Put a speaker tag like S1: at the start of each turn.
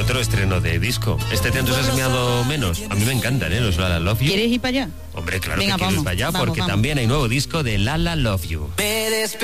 S1: otro estreno de disco. Te han entusiasmado menos. A mí me encantan, los Lala Love You.
S2: ¿Quieres ir para allá?
S1: Hombre, claro.
S2: Venga,
S1: que quiero ir para allá, porque también hay nuevo disco de Lala Love You.